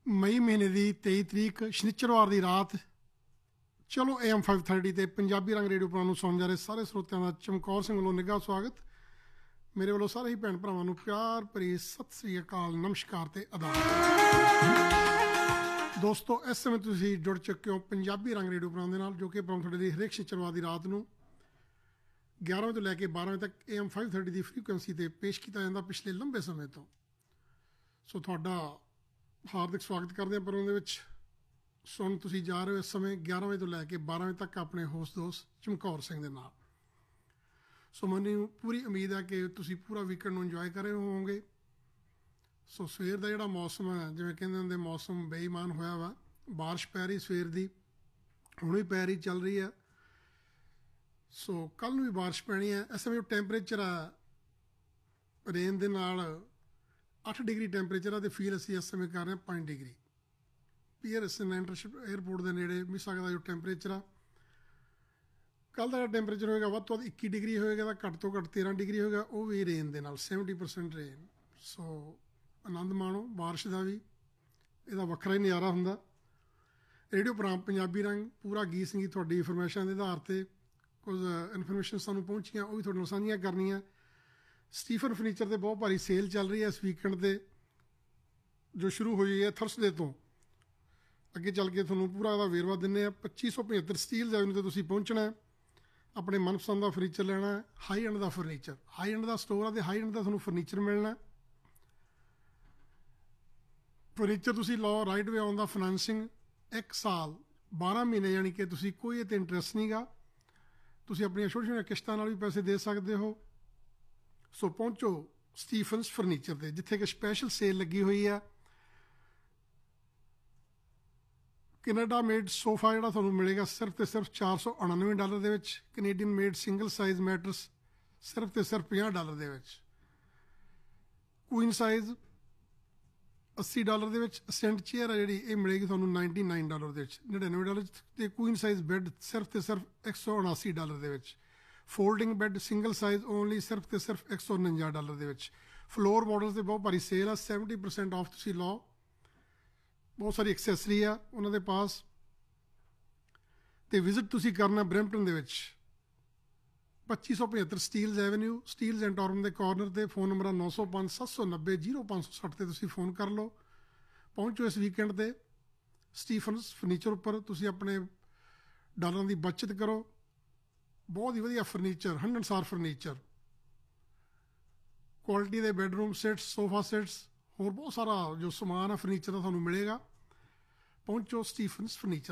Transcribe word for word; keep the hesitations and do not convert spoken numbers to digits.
ਮਈ ਮਹੀਨੇ ਦੀ ਤੇਈ ਤਰੀਕ ਸ਼ਨੀਚਰਵਾਰ ਦੀ ਰਾਤ। ਚਲੋ ਏ ਐਮ ਫਾਈਵ ਥਰਟੀ ਤੇ ਪੰਜਾਬੀ ਰੰਗ ਰੇਡੀਓ ਪ੍ਰੋਗਰਾਮ ਨੂੰ ਸੁਣ ਜਾ ਰਹੇ ਸਾਰੇ ਸਰੋਤਿਆਂ ਦਾ ਚਮਕੌਰ ਸਿੰਘ ਵੱਲੋਂ ਨਿੱਘਾ ਸਵਾਗਤ। ਮੇਰੇ ਵੱਲੋਂ ਸਾਰੇ ਹੀ ਭੈਣ ਭਰਾਵਾਂ ਨੂੰ ਪਿਆਰ ਭਰੀ ਸਤਿ ਸ੍ਰੀ ਅਕਾਲ, ਨਮਸਕਾਰ ਤੇ ਆਦਾਬ। ਦੋਸਤੋ, ਇਸ ਸਮੇਂ ਤੁਸੀਂ ਜੁੜ ਚੁੱਕੇ ਹੋ ਪੰਜਾਬੀ ਰੰਗ ਰੇਡੀਓ ਪ੍ਰੋਗਰਾਮ ਦੇ ਨਾਲ, ਜੋ ਕਿ ਪ੍ਰੋਗਰਾਮ ਤੁਹਾਡੇ ਲਈ ਹਰੇਕ ਸ਼ਨੀਚਰਵਾਰ ਦੀ ਰਾਤ ਨੂੰ ਗਿਆਰਾਂ ਵਜੇ ਤੋਂ ਲੈ ਕੇ ਬਾਰਾਂ ਵਜੇ ਤੱਕ A M five thirty the frequency 'ਤੇ ਪੇਸ਼ ਕੀਤਾ ਜਾਂਦਾ ਪਿਛਲੇ ਲੰਬੇ ਸਮੇਂ ਤੋਂ। ਸੋ ਤੁਹਾਡਾ ਹਾਰਦਿਕ ਸਵਾਗਤ ਕਰਦੇ ਹਾਂ ਪ੍ਰੋਗਰਾਮ ਦੇ ਵਿੱਚ। ਸੁਣ ਤੁਸੀਂ ਜਾ ਰਹੇ ਹੋ ਇਸ ਸਮੇਂ ਗਿਆਰਾਂ ਵਜੇ ਤੋਂ ਲੈ ਕੇ ਬਾਰਾਂ ਵਜੇ ਤੱਕ ਆਪਣੇ ਹੋਸਟ ਦੋਸਤ ਚਮਕੌਰ ਸਿੰਘ ਦੇ ਨਾਲ। ਸੋ ਮੈਨੂੰ ਪੂਰੀ ਉਮੀਦ ਹੈ ਕਿ ਤੁਸੀਂ ਪੂਰਾ ਵੀਕਐਂਡ ਨੂੰ ਇੰਜੋਏ ਕਰ ਰਹੇ ਹੋਵੋਗੇ। ਸੋ ਸਵੇਰ ਦਾ ਜਿਹੜਾ ਮੌਸਮ ਹੈ, ਜਿਵੇਂ ਕਹਿੰਦੇ ਹੁੰਦੇ ਮੌਸਮ ਬੇਈਮਾਨ ਹੋਇਆ ਵਾ, ਬਾਰਿਸ਼ ਪੈ ਰਹੀ ਸਵੇਰ ਦੀ, ਹੁਣ ਵੀ ਪੈ ਰਹੀ ਚੱਲ ਰਹੀ ਹੈ। ਸੋ ਕੱਲ੍ਹ ਨੂੰ ਵੀ ਬਾਰਿਸ਼ ਪੈਣੀ ਹੈ। ਇਸ ਸਮੇਂ ਜੋ ਟੈਂਪਰੇਚਰ ਆ ਰੇਨ ਦੇ ਨਾਲ ਅੱਠ ਡਿਗਰੀ ਟੈਂਪਰੇਚਰ ਆ, ਅਤੇ ਫੀਲ ਅਸੀਂ ਇਸ ਸਮੇਂ ਕਰ ਰਹੇ ਹਾਂ ਪੰਜ ਡਿਗਰੀ। ਪੀਅਰਸਨ ਇੰਟਰਸ਼ਿਪ ਏਅਰਪੋਰਟ ਦੇ ਨੇੜੇ ਮਿਸਾਗਾ ਦਾ ਜੋ ਟੈਂਪਰੇਚਰ ਆ, ਕੱਲ੍ਹ ਦਾ ਜਿਹੜਾ ਟੈਂਪਰੇਚਰ ਹੋਏਗਾ ਵੱਧ ਤੋਂ ਵੱਧ ਇੱਕੀ ਡਿਗਰੀ ਹੋਏਗਾ, ਤਾਂ ਘੱਟ ਤੋਂ ਘੱਟ ਤੇਰ੍ਹਾਂ ਡਿਗਰੀ ਹੋਏਗਾ, ਉਹ ਵੀ ਰੇਨ ਦੇ ਨਾਲ ਸੈਵਨਟੀ ਪਰਸੈਂਟ ਰੇਨ। ਸੋ ਆਨੰਦ ਮਾਣੋ ਬਾਰਿਸ਼ ਦਾ ਵੀ, ਇਹਦਾ ਵੱਖਰਾ ਹੀ ਨਜ਼ਾਰਾ ਹੁੰਦਾ। ਰੇਡੀਓ ਪ੍ਰੋਗਰਾਮ ਪੰਜਾਬੀ ਰੰਗ ਪੂਰਾ ਗੀਤ ਸੰਗੀਤ ਤੁਹਾਡੀ ਇਨਫੋਰਮੇਸ਼ਨ ਦੇ ਆਧਾਰ 'ਤੇ ਕੁਝ ਇਨਫੋਰਮੇਸ਼ਨ ਸਾਨੂੰ ਪਹੁੰਚੀਆਂ, ਉਹ ਵੀ ਤੁਹਾਡੇ ਨਾਲ ਸਾਂਝੀਆਂ ਕਰਨੀਆਂ। ਸਟੀਫਨ ਫਰਨੀਚਰ 'ਤੇ ਬਹੁਤ ਭਾਰੀ ਸੇਲ ਚੱਲ ਰਹੀ ਹੈ ਇਸ ਵੀਕਐਂਡ 'ਤੇ, ਜੋ ਸ਼ੁਰੂ ਹੋਈ ਹੈ ਥਰਸਡੇ ਤੋਂ। ਅੱਗੇ ਚੱਲ ਕੇ ਤੁਹਾਨੂੰ ਪੂਰਾ ਉਹਦਾ ਵੇਰਵਾ ਦਿੰਦੇ ਹਾਂ। ਪੱਚੀ ਸੌ ਪਝੱਤਰ ਸਟੀਲ ਐਵਨਿਊ 'ਤੇ ਤੁਸੀਂ ਪਹੁੰਚਣਾ, ਆਪਣੇ ਮਨਪਸੰਦ ਦਾ ਫਰਨੀਚਰ ਲੈਣਾ, ਹਾਈ ਐਂਡ ਦਾ ਫਰਨੀਚਰ। ਹਾਈ ਐਂਡ ਦਾ ਸਟੋਰ ਆ ਅਤੇ ਹਾਈ ਐਂਡ ਦਾ ਤੁਹਾਨੂੰ ਫਰਨੀਚਰ ਮਿਲਣਾ। ਫਰਨੀਚਰ ਤੁਸੀਂ ਲਓ ਰਾਈਟ ਵੇ ਆਉਣ ਦਾ ਫਾਈਨੈਂਸਿੰਗ, ਇੱਕ ਸਾਲ ਬਾਰਾਂ ਮਹੀਨੇ, ਯਾਨੀ ਕਿ ਤੁਸੀਂ ਕੋਈ ਇਹ 'ਤੇ ਇੰਟਰਸਟ ਨਹੀਂ ਗਾ। ਤੁਸੀਂ ਆਪਣੀਆਂ ਛੋਟੀਆਂ ਛੋਟੀਆਂ ਕਿਸ਼ਤਾਂ ਨਾਲ ਵੀ ਪੈਸੇ ਦੇ ਸਕਦੇ ਹੋ। ਸੋ ਪਹੁੰਚੋ ਸਟੀਫਨਸ ਫਰਨੀਚਰ 'ਤੇ, ਜਿੱਥੇ ਕਿ ਸਪੈਸ਼ਲ ਸੇਲ ਲੱਗੀ ਹੋਈ ਆ। ਕੈਨੇਡਾ ਮੇਡ ਸੋਫਾ ਜਿਹੜਾ ਤੁਹਾਨੂੰ ਮਿਲੇਗਾ ਸਿਰਫ ਅਤੇ ਸਿਰਫ ਚਾਰ ਸੌ ਉਣਾਨਵੇਂ ਡਾਲਰ ਦੇ ਵਿੱਚ। Canadian made single size matters ਸਿਰਫ ਅਤੇ ਸਿਰਫ ਪੰਜਾਹ ਡਾਲਰ ਦੇ ਵਿੱਚ। ਕੁਈਨ ਸਾਈਜ਼ ਅੱਸੀ ਡਾਲਰ ਦੇ ਵਿੱਚ। ਅਸੈਂਟ ਚੇਅਰ ਆ ਜਿਹੜੀ, ਇਹ ਮਿਲੇਗੀ ਤੁਹਾਨੂੰ ਨਾਈਨਟੀ ਨਾਈਨ ਡਾਲਰ ਦੇ ਵਿੱਚ, ਨੜਿਨਵੇਂ ਡਾਲਰ। ਅਤੇ ਕੁਈਨ ਸਾਈਜ਼ ਬੈੱਡ ਸਿਰਫ ਅਤੇ ਸਿਰਫ ਇੱਕ ਸੌ ਉਣਾਸੀ ਡਾਲਰ ਦੇ ਵਿੱਚ। Folding bed single size only ਸਿਰਫ ਅਤੇ ਸਿਰਫ ਇੱਕ ਸੌ ਉਣੰਜਾ ਡਾਲਰ ਦੇ ਵਿੱਚ। ਫਲੋਰ ਮਾਡਲ 'ਤੇ ਬਹੁਤ ਭਾਰੀ ਸੇਲ ਆ, ਸੈਵਨਟੀ ਪਰਸੈਂਟ ਆਫ ਤੁਸੀਂ ਲਓ। ਬਹੁਤ ਸਾਰੀ ਐਕਸੈਸਰੀ ਆ ਉਹਨਾਂ ਦੇ ਪਾਸ। ਅਤੇ ਵਿਜ਼ਿਟ ਤੁਸੀਂ ਕਰਨਾ ਬਰੈਂਪਟਨ ਦੇ ਵਿੱਚ, ਪੱਚੀ ਸੌ ਪਝੱਤਰ ਸਟੀਲਜ਼ ਐਵਨਿਊ, ਸਟੀਲਜ਼ ਐਂਡ ਟੋਰਨ ਦੇ ਕਾਰਨਰ 'ਤੇ। ਫੋਨ ਨੰਬਰ ਨੌ ਸੌ ਪੰਜ ਸੱਤ ਸੌ ਨੱਬੇ ਜੀਰੋ ਪੰਜ ਸੌ ਸੱਠ 'ਤੇ ਤੁਸੀਂ ਫੋਨ ਕਰ ਲਓ। ਪਹੁੰਚੋ ਇਸ ਵੀਕਐਂਡ 'ਤੇ ਸਟੀਫਨਸ ਫਰਨੀਚਰ ਉੱਪਰ। ਤੁਸੀਂ ਆਪਣੇ ਡਾਲਰਾਂ ਦੀ ਬੱਚਤ ਕਰੋ। ਬਹੁਤ ਹੀ ਵਧੀਆ ਫਰਨੀਚਰ, ਹੰਢਣਸਾਰ ਫਰਨੀਚਰ, ਕੁਆਲਿਟੀ ਦੇ ਬੈਡਰੂਮ ਸੈਟਸ, ਸੋਫਾ ਸੈਟਸ, ਹੋਰ ਬਹੁਤ ਸਾਰਾ ਜੋ ਸਮਾਨ ਆ ਫਰਨੀਚਰ ਦਾ ਤੁਹਾਨੂੰ ਮਿਲੇਗਾ। ਪਹੁੰਚੋ ਸਟੀਫਨਸ ਫਰਨੀਚਰ।